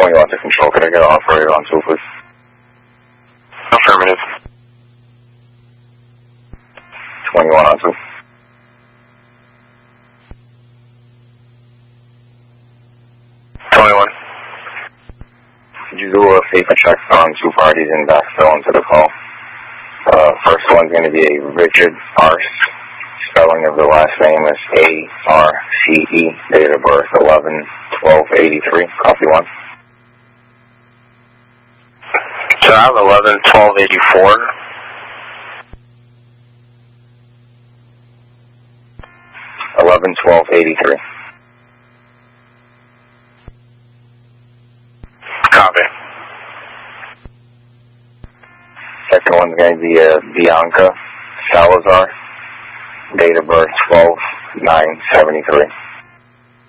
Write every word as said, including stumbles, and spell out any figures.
twenty-one to control. Could I get an operator on two, please? Affirmative. twenty-one on two. twenty-one. Could you do a paper check on two parties and backfill into the call? Uh, first one's going to be a Richard Arce. Spelling of the last name is A R C E. Date of birth eleven twelve eighty-three. Copy one. So I have eleven twelve eighty-four. eleven twelve eighty-three. Copy. Second one's going to be uh, Bianca Salazar. Date of birth twelve nine seventy-three.